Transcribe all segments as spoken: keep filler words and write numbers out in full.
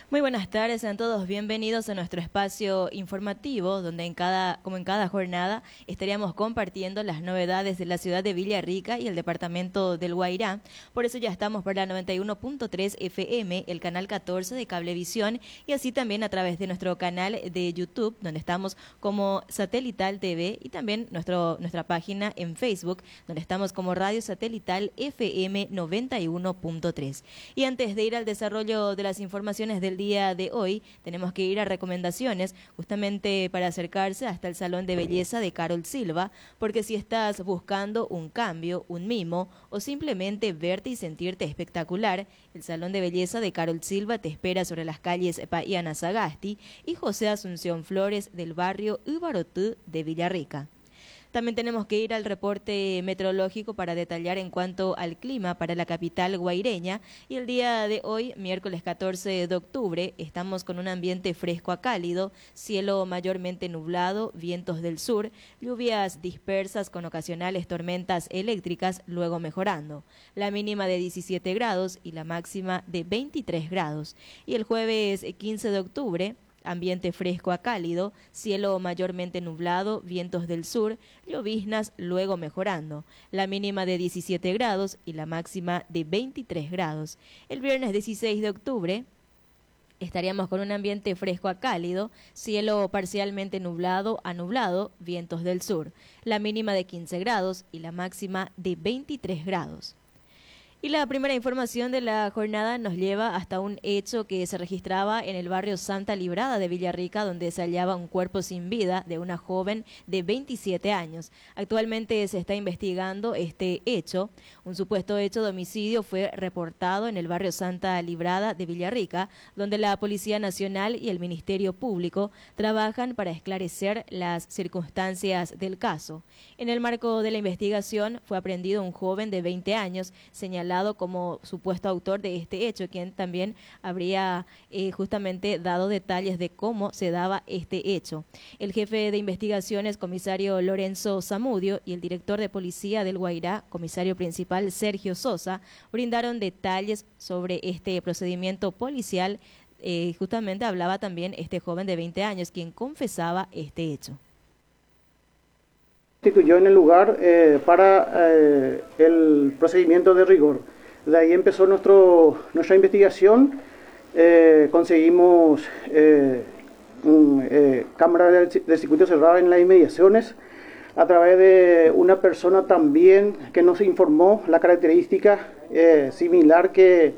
Muy buenas tardes, sean todos bienvenidos a nuestro espacio informativo, donde en cada, como en cada jornada estaríamos compartiendo las novedades de la ciudad de Villarrica y el departamento del Guairá. Por eso ya estamos por la noventa y uno punto tres F M, el canal catorce de Cablevisión, y así también a través de nuestro canal de YouTube, donde estamos como Satelital T V, y también nuestro, nuestra página en Facebook, donde estamos como Radio Satelital F M noventa y uno punto tres. Y antes de ir al desarrollo de las informaciones del día de hoy, tenemos que ir a recomendaciones justamente para acercarse hasta el Salón de Belleza de Carol Silva, porque si estás buscando un cambio, un mimo o simplemente verte y sentirte espectacular, el Salón de Belleza de Carol Silva te espera sobre las calles Paiana Sagasti y José Asunción Flores del barrio Ubarotú de Villarrica. También tenemos que ir al reporte meteorológico para detallar en cuanto al clima para la capital guaireña. Y el día de hoy, miércoles catorce de octubre, estamos con un ambiente fresco a cálido, cielo mayormente nublado, vientos del sur, lluvias dispersas con ocasionales tormentas eléctricas, luego mejorando. La mínima de diecisiete grados y la máxima de veintitrés grados. Y el jueves quince de octubre, ambiente fresco a cálido, cielo mayormente nublado, vientos del sur, lloviznas luego mejorando, la mínima de diecisiete grados y la máxima de veintitrés grados. El viernes dieciséis de octubre estaríamos con un ambiente fresco a cálido, cielo parcialmente nublado a nublado, vientos del sur, la mínima de quince grados y la máxima de veintitrés grados. Y la primera información de la jornada nos lleva hasta un hecho que se registraba en el barrio Santa Librada de Villarrica, donde se hallaba un cuerpo sin vida de una joven de veintisiete años. Actualmente se está investigando este hecho. Un supuesto hecho de homicidio fue reportado en el barrio Santa Librada de Villarrica, donde la Policía Nacional y el Ministerio Público trabajan para esclarecer las circunstancias del caso. En el marco de la investigación fue aprehendido un joven de veinte años, señalado como supuesto autor de este hecho, quien también habría eh, justamente dado detalles de cómo se daba este hecho. El jefe de investigaciones, comisario Lorenzo Zamudio, y el director de policía del Guairá, comisario principal Sergio Sosa, brindaron detalles sobre este procedimiento policial. Eh, justamente hablaba también este joven de veinte años, quien confesaba este hecho. Constituyó en el lugar eh, para eh, el procedimiento de rigor. De ahí empezó nuestro, nuestra investigación. Eh, conseguimos eh, un, eh, cámara de, de circuito cerrado en las inmediaciones a través de una persona también que nos informó la característica eh, similar que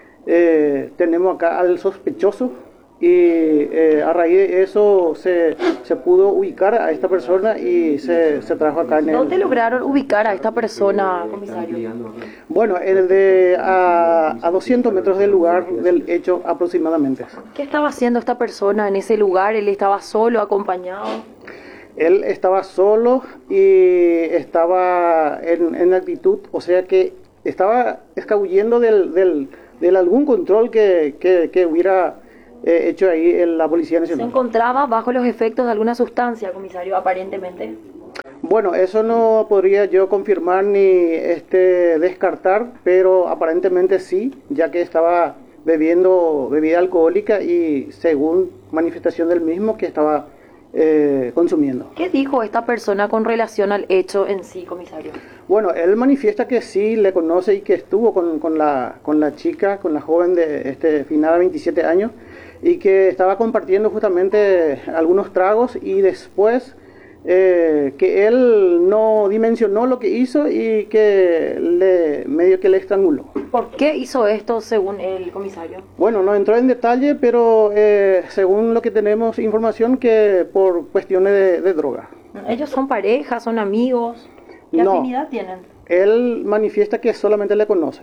eh, tenemos acá al sospechoso. Y eh, a raíz de eso se, se pudo ubicar a esta persona y se, se trajo acá en el... ¿Dónde lograron ubicar a esta persona, comisario? Bueno, en el de a, a doscientos metros del lugar del hecho aproximadamente. ¿Qué estaba haciendo esta persona en ese lugar? ¿Él estaba solo, acompañado? Él estaba solo y estaba en, en actitud, o sea que estaba escabullendo del, del, del algún control que, que, que hubiera... Eh, hecho ahí en la Policía Nacional. ¿Se encontraba bajo los efectos de alguna sustancia, comisario, aparentemente? Bueno, eso no podría yo confirmar ni este descartar, pero aparentemente sí, ya que estaba bebiendo bebida alcohólica y según manifestación del mismo que estaba eh, consumiendo. ¿Qué dijo esta persona con relación al hecho en sí, comisario? Bueno, él manifiesta que sí le conoce y que estuvo con, con, la, con la chica, con la joven de este finada veintisiete años, y que estaba compartiendo justamente algunos tragos y después eh, que él no dimensionó lo que hizo y que le medio que le estranguló. ¿Por qué hizo esto según el comisario? Bueno, no entró en detalle, pero eh, según lo que tenemos información que por cuestiones de, de droga. ¿Ellos son pareja, son amigos? ¿Qué no, afinidad tienen? Él manifiesta que solamente le conoce.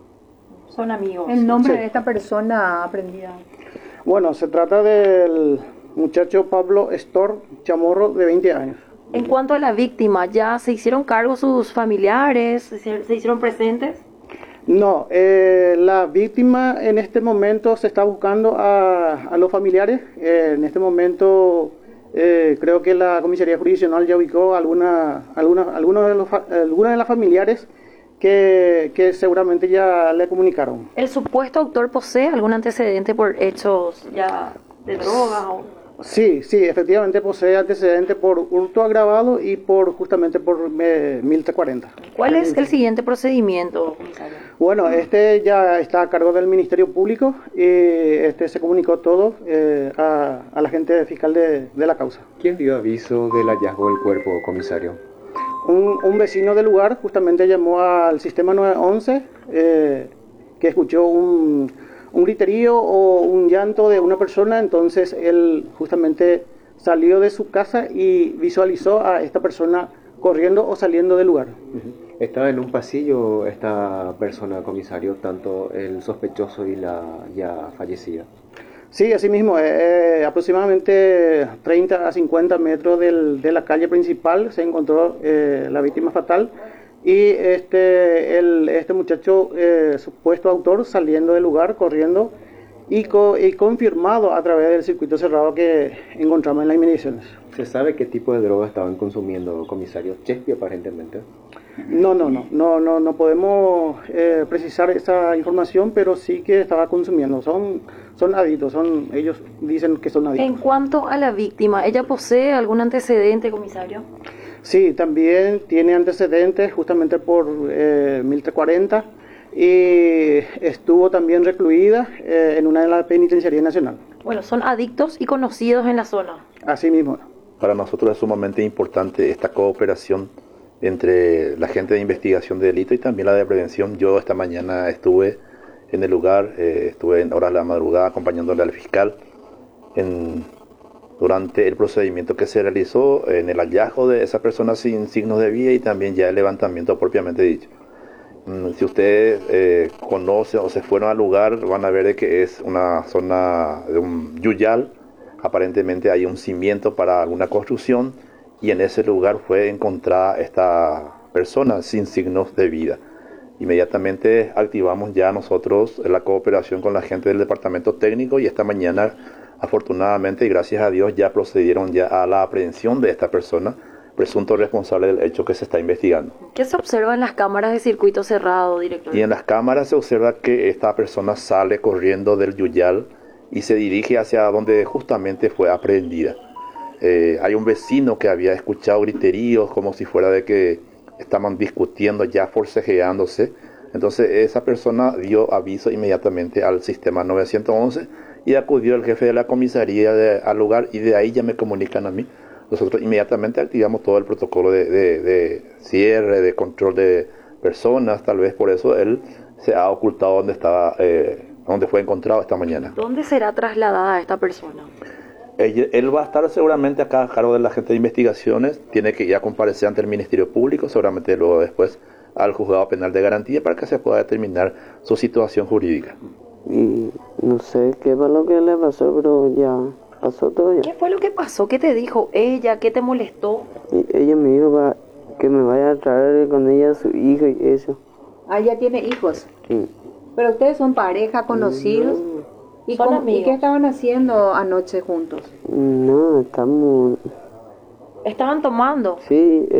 Son amigos. ¿El nombre Sí. de esta persona aprendida? Bueno, se trata del muchacho Pablo Estor Chamorro, de veinte años. En cuanto a la víctima, ¿ya se hicieron cargo sus familiares? ¿Se hici- se hicieron presentes? No, eh, la víctima en este momento se está buscando a, a los familiares. Eh, en este momento eh, creo que la comisaría jurisdiccional ya ubicó alguna, alguna, algunos de los, fa- algunas de las familiares que que, que seguramente ya le comunicaron. ¿El supuesto autor posee algún antecedente por hechos ya de droga o...? Sí, sí, efectivamente posee antecedentes por hurto agravado y por justamente por eh, mil trescientos cuarenta. ¿Cuál es el siguiente procedimiento, comisario? Bueno, este ya está a cargo del Ministerio Público y este se comunicó todo eh, a, a la gente fiscal de, de la causa. ¿Quién dio aviso del hallazgo del cuerpo, comisario? Un, un vecino del lugar justamente llamó al sistema nueve once eh, que escuchó un, un griterío o un llanto de una persona, entonces él justamente salió de su casa y visualizó a esta persona corriendo o saliendo del lugar. Uh-huh. ¿Estaba en un pasillo esta persona, comisario, tanto el sospechoso y la ya fallecida? Sí, así mismo, eh, aproximadamente treinta a cincuenta metros del, de la calle principal se encontró eh, la víctima fatal y este, el, este muchacho, eh, supuesto autor, saliendo del lugar, corriendo y, co, y confirmado a través del circuito cerrado que encontramos en las inmediaciones. ¿Se sabe qué tipo de droga estaban consumiendo, comisario? Chespi, aparentemente. No, no, no, no, no, no podemos eh, precisar esa información, pero sí que estaba consumiendo. Son, son adictos, son, ellos dicen que son adictos. En cuanto a la víctima, ¿ella posee algún antecedente, comisario? Sí, también tiene antecedentes justamente por eh, mil trescientos cuarenta y estuvo también recluida eh, en una de las penitenciarías nacionales. Bueno, son adictos y conocidos en la zona. Así mismo. Para nosotros es sumamente importante esta cooperación entre la gente de investigación de delito y también la de prevención. Yo esta mañana estuve en el lugar, eh, estuve en horas de la madrugada acompañándole al fiscal en, durante el procedimiento que se realizó en el hallazgo de esa persona sin signos de vida y también ya el levantamiento propiamente dicho. Mm, si ustedes eh, conocen o se fueron al lugar, van a ver de que es una zona de un yuyal. Aparentemente hay un cimiento para alguna construcción y en ese lugar fue encontrada esta persona sin signos de vida. Inmediatamente activamos ya nosotros la cooperación con la gente del departamento técnico y esta mañana, afortunadamente y gracias a Dios, ya procedieron ya a la aprehensión de esta persona, presunto responsable del hecho que se está investigando. ¿Qué se observa en las cámaras de circuito cerrado, director? Y en las cámaras se observa que esta persona sale corriendo del yuyal y se dirige hacia donde justamente fue aprehendida. Eh, hay un vecino que había escuchado griteríos como si fuera de que estaban discutiendo, ya forcejeándose. Entonces esa persona dio aviso inmediatamente al sistema nueve once y acudió el jefe de la comisaría de, al lugar y de ahí ya me comunican a mí. Nosotros inmediatamente activamos todo el protocolo de, de, de cierre, de control de personas, tal vez por eso él se ha ocultado donde estaba, eh, donde fue encontrado esta mañana. ¿Dónde será trasladada esta persona? Él, él va a estar seguramente acá a cargo de la gente de investigaciones, tiene que ya comparecer ante el Ministerio Público, seguramente luego después al Juzgado Penal de Garantía para que se pueda determinar su situación jurídica. Y no sé qué fue lo que le pasó, pero ya pasó todo ya. ¿Qué fue lo que pasó? ¿Qué te dijo ella? ¿Qué te molestó? Y ella me dijo va, que me vaya a traer con ella a su hija y eso. Ah, ya tiene hijos. Sí. Pero ustedes son pareja, conocidos. No, ¿Y, Son cómo- amigos. ¿Y qué estaban haciendo anoche juntos? no, estamos... Estaban tomando. Sí,